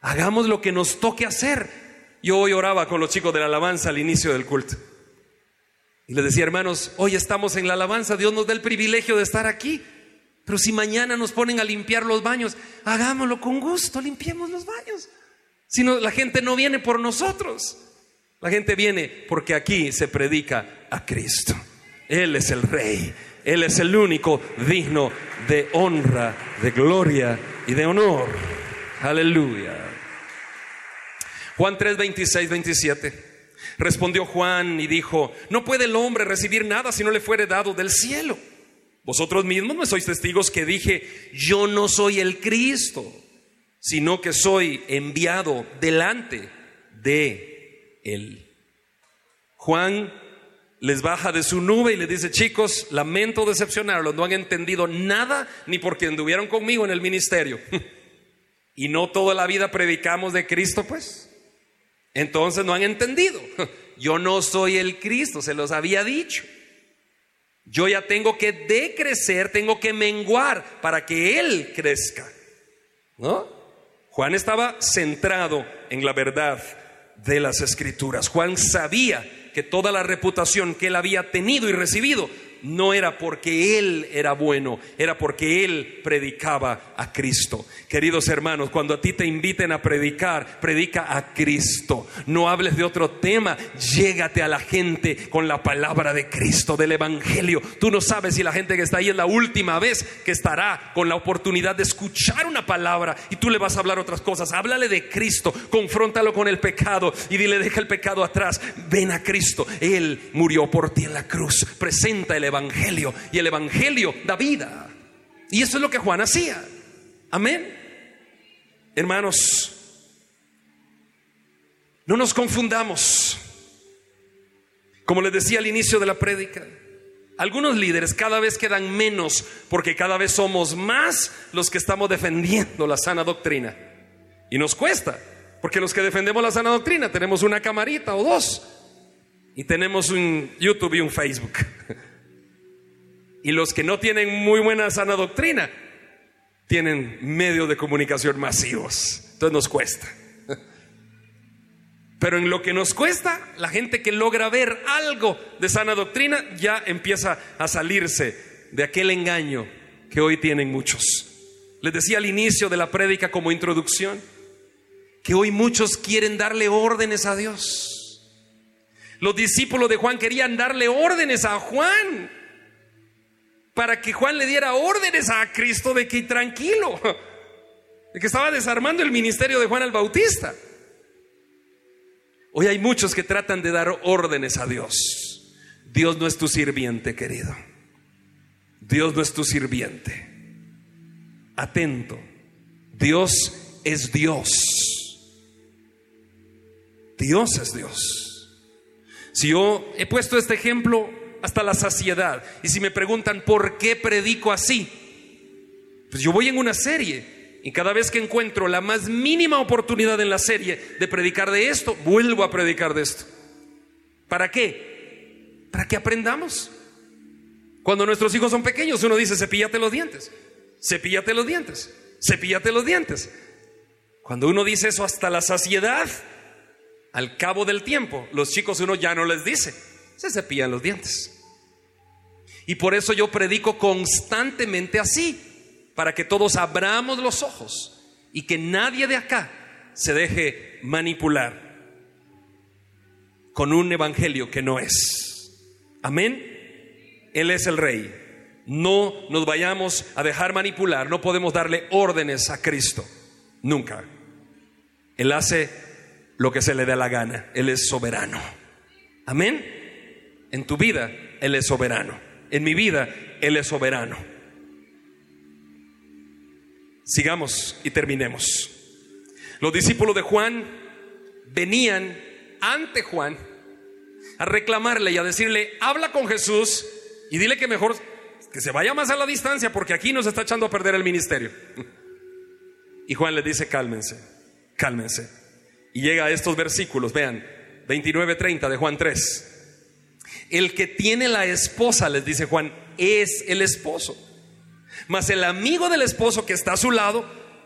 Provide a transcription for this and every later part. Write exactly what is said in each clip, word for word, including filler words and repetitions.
Hagamos lo que nos toque hacer. Yo hoy oraba con los chicos de la alabanza al inicio del culto y les decía: hermanos, hoy estamos en la alabanza, Dios nos da el privilegio de estar aquí, pero si mañana nos ponen a limpiar los baños, hagámoslo con gusto, limpiemos los baños. Si no, la gente no viene por nosotros, la gente viene porque aquí se predica a Cristo. Él es el Rey, Él es el único digno de honra, de gloria y de honor. Aleluya. Juan tres, veintiséis, veintisiete. Respondió Juan y dijo: no puede el hombre recibir nada si no le fuere dado del cielo. Vosotros mismos me sois testigos que dije: yo no soy el Cristo, sino que soy enviado delante de Él. Juan les baja de su nube y les dice: chicos, lamento decepcionarlos, no han entendido nada ni porque anduvieron conmigo en el ministerio. Y no toda la vida predicamos de Cristo, pues. Entonces no han entendido. Yo no soy el Cristo, se los había dicho. Yo ya tengo que decrecer, tengo que menguar para que Él crezca, ¿no? Juan estaba centrado en la verdad de las Escrituras. Juan sabía que toda la reputación que él había tenido y recibido no era porque él era bueno, era porque él predicaba a Cristo. Queridos hermanos, cuando a ti te inviten a predicar, predica a Cristo. No hables de otro tema, llégate a la gente con la palabra de Cristo, del Evangelio. Tú no sabes si la gente que está ahí es la última vez que estará con la oportunidad de escuchar una palabra y tú le vas a hablar otras cosas. Háblale de Cristo, confróntalo con el pecado y dile: deja el pecado atrás, ven a Cristo. Él murió por ti en la cruz. Presenta el Evangelio y el Evangelio da vida. Y eso es lo que Juan hacía. Amén. Hermanos, no nos confundamos. Como les decía al inicio de la prédica, algunos líderes cada vez quedan menos porque cada vez somos más los que estamos defendiendo la sana doctrina. Y nos cuesta, porque los que defendemos la sana doctrina tenemos una camarita o dos y tenemos un YouTube y un Facebook. Y los que no tienen muy buena sana doctrina tienen medios de comunicación masivos. Entonces nos cuesta. Pero en lo que nos cuesta, la gente que logra ver algo de sana doctrina ya empieza a salirse de aquel engaño que hoy tienen muchos. Les decía al inicio de la prédica como introducción que hoy muchos quieren darle órdenes a Dios. Los discípulos de Juan querían darle órdenes a Juan, para que Juan le diera órdenes a Cristo de que tranquilo, de que estaba desarmando el ministerio de Juan el Bautista. Hoy hay muchos que tratan de dar órdenes a Dios. Dios no es tu sirviente, querido. Dios no es tu sirviente. Atento. Dios es Dios. Dios es Dios. Si yo he puesto este ejemplo hasta la saciedad, y si me preguntan por qué predico así, pues yo voy en una serie y cada vez que encuentro la más mínima oportunidad en la serie de predicar de esto, vuelvo a predicar de esto. ¿Para qué? Para que aprendamos. Cuando nuestros hijos son pequeños, uno dice: cepíllate los dientes, cepíllate los dientes, cepíllate los dientes. Cuando uno dice eso hasta la saciedad, al cabo del tiempo, los chicos uno ya no les dice, se cepillan los dientes. Y por eso yo predico constantemente así, para que todos abramos los ojos y que nadie de acá se deje manipular con un evangelio que no es. Amén. Él es el Rey. No nos vayamos a dejar manipular. No podemos darle órdenes a Cristo, nunca. Él hace lo que se le dé la gana. Él es soberano. Amén. En tu vida Él es soberano. En mi vida Él es soberano. Sigamos y terminemos. Los discípulos de Juan venían ante Juan a reclamarle y a decirle: habla con Jesús y dile que mejor que se vaya más a la distancia, porque aquí nos está echando a perder el ministerio. Y Juan les dice: cálmense, cálmense. Y llega a estos versículos, vean, veintinueve, treinta de Juan tres. El que tiene la esposa, les dice Juan, es el esposo. Mas el amigo del esposo que está a su lado,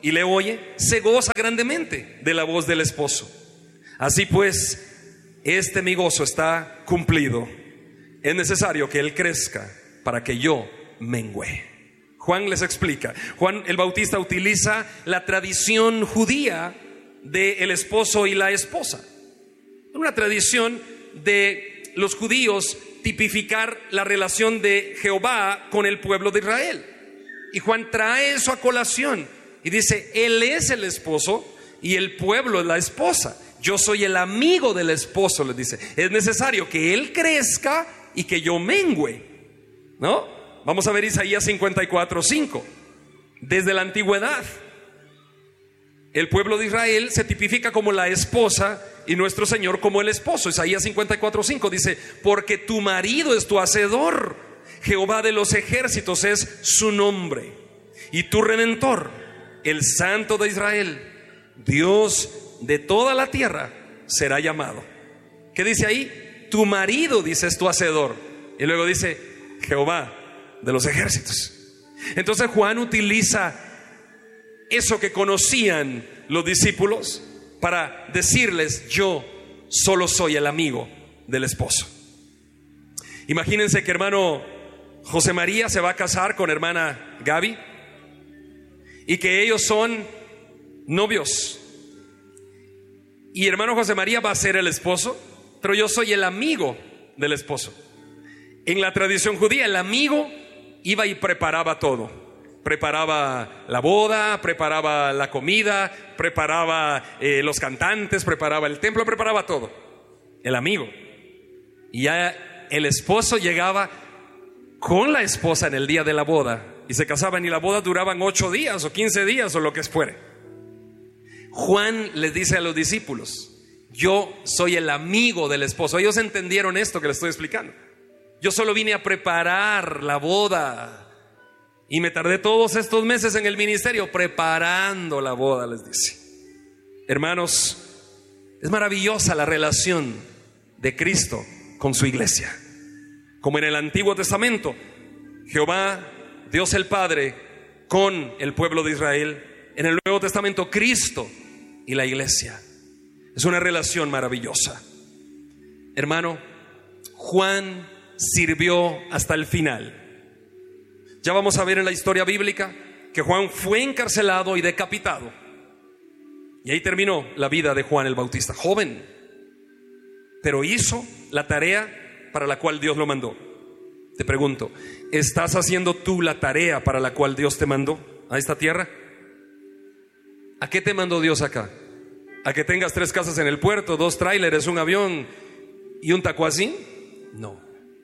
y le oye, se goza grandemente de la voz del esposo. Así pues, este mi gozo está cumplido. Es necesario que él crezca para que yo mengüe. Juan les explica. Juan el Bautista utiliza la tradición judía del esposo y la esposa. Una tradición de los judíos tipificar la relación de Jehová con el pueblo de Israel. Y Juan trae eso a colación y dice, él es el esposo y el pueblo es la esposa. Yo soy el amigo del esposo, les dice. Es necesario que él crezca y que yo mengüe, ¿no? Vamos a ver Isaías cincuenta y cuatro, cinco. Desde la antigüedad, el pueblo de Israel se tipifica como la esposa y nuestro Señor como el esposo. Isaías cincuenta y cuatro, cinco dice, porque tu marido es tu hacedor, Jehová de los ejércitos es su nombre, y tu redentor, el Santo de Israel, Dios de toda la tierra, será llamado. ¿Qué dice ahí? Tu marido, dice, es tu hacedor. Y luego dice, Jehová de los ejércitos. Entonces Juan utiliza eso que conocían los discípulos para decirles, yo solo soy el amigo del esposo. Imagínense que hermano José María se va a casar con hermana Gaby y que ellos son novios. Y hermano José María va a ser el esposo, pero yo soy el amigo del esposo. En la tradición judía, el amigo iba y preparaba todo. Preparaba la boda, preparaba la comida, preparaba eh, los cantantes, preparaba el templo, preparaba todo. El amigo. Y ya el esposo llegaba con la esposa en el día de la boda y se casaban, y la boda duraban ocho días o quince días o lo que fuere. Juan les dice a los discípulos, yo soy el amigo del esposo. Ellos entendieron esto que les estoy explicando. Yo solo vine a preparar la boda y me tardé todos estos meses en el ministerio preparando la boda, les dice. Hermanos, es maravillosa la relación de Cristo con su iglesia. Como en el Antiguo Testamento, Jehová, Dios el Padre, con el pueblo de Israel. En el Nuevo Testamento, Cristo y la iglesia. Es una relación maravillosa. Hermano, Juan sirvió hasta el final. Ya vamos a ver en la historia bíblica que Juan fue encarcelado y decapitado. Y ahí terminó la vida de Juan el Bautista, joven, pero hizo la tarea para la cual Dios lo mandó. Te pregunto, ¿estás haciendo tú la tarea para la cual Dios te mandó a esta tierra? ¿A qué te mandó Dios acá? ¿A que tengas tres casas en el puerto, dos tráileres, un avión y un tacuacín? No.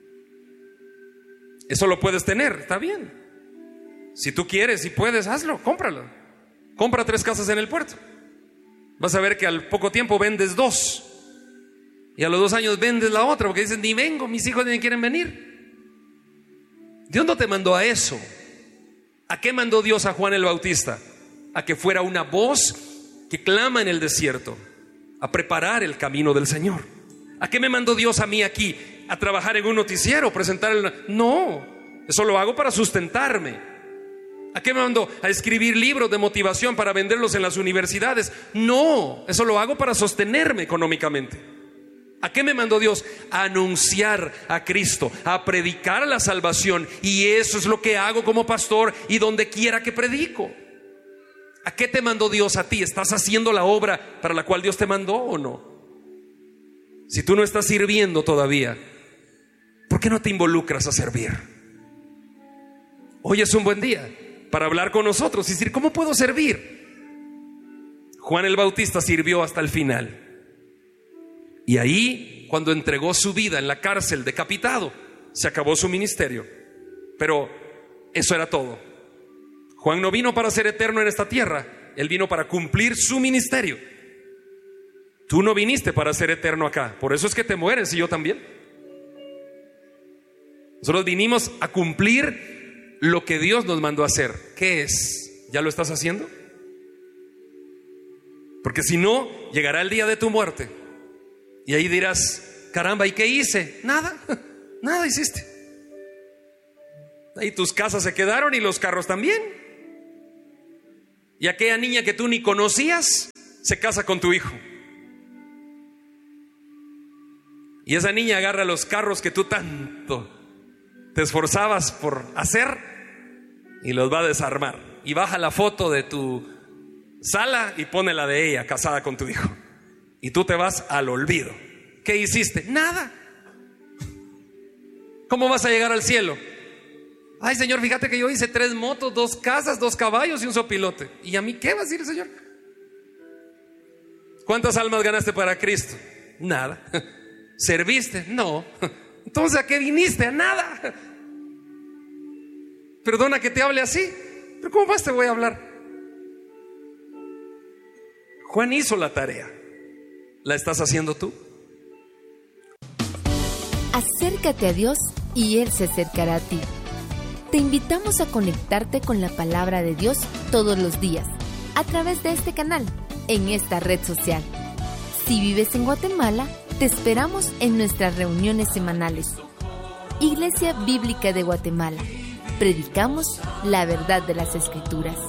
Eso lo puedes tener, está bien. Si tú quieres y puedes, hazlo, cómpralo. Compra tres casas en el puerto. Vas a ver que al poco tiempo vendes dos. Y a los dos años vendes la otra, porque dicen, ni vengo, mis hijos ni quieren venir. Dios no te mandó a eso. ¿A qué mandó Dios a Juan el Bautista? A que fuera una voz que clama en el desierto, a preparar el camino del Señor. ¿A qué me mandó Dios a mí aquí? ¿A trabajar en un noticiero? ¿Presentar el... No, eso lo hago para sustentarme. ¿A qué me mandó? ¿A escribir libros de motivación para venderlos en las universidades? No, eso lo hago para sostenerme económicamente. ¿A qué me mandó Dios? A anunciar a Cristo, a predicar la salvación. Y eso es lo que hago como pastor y donde quiera que predico. ¿A qué te mandó Dios a ti? ¿Estás haciendo la obra para la cual Dios te mandó o no? Si tú no estás sirviendo todavía, ¿por qué no te involucras a servir? Hoy es un buen día para hablar con nosotros y decir, ¿cómo puedo servir? Juan el Bautista sirvió hasta el final. Y ahí, cuando entregó su vida en la cárcel decapitado, se acabó su ministerio. Pero eso era todo. Juan no vino para ser eterno en esta tierra, él vino para cumplir su ministerio. Tú no viniste para ser eterno acá, por eso es que te mueres y yo también. Nosotros vinimos a cumplir lo que Dios nos mandó a hacer. ¿Qué es? ¿Ya lo estás haciendo? Porque si no, llegará el día de tu muerte y ahí dirás, caramba, ¿y qué hice? Nada, nada hiciste. Ahí tus casas se quedaron y los carros también. Y aquella niña que tú ni conocías se casa con tu hijo. Y esa niña agarra los carros que tú tanto te esforzabas por hacer y los va a desarmar. Y baja la foto de tu sala y pone la de ella casada con tu hijo. Y tú te vas al olvido. ¿Qué hiciste? Nada. ¿Cómo vas a llegar al cielo? Ay, Señor, fíjate que yo hice tres motos, dos casas, dos caballos y un sopilote. ¿Y a mí qué va a decir el Señor? ¿Cuántas almas ganaste para Cristo? Nada. ¿Serviste? No. Entonces, ¿a qué viniste? A nada. Perdona que te hable así, pero ¿cómo más te voy a hablar? Juan hizo la tarea. ¿La estás haciendo tú? Acércate a Dios y Él se acercará a ti. Te invitamos a conectarte con la palabra de Dios todos los días, a través de este canal, en esta red social. Si vives en Guatemala, te esperamos en nuestras reuniones semanales. Iglesia Bíblica de Guatemala. Predicamos la verdad de las Escrituras.